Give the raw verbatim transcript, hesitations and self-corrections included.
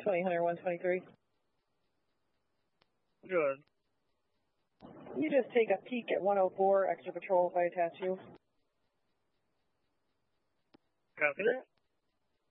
twenty Hunter one twenty-three. Good. You just take a peek at one oh four, extra patrol if I attach you. Copy that.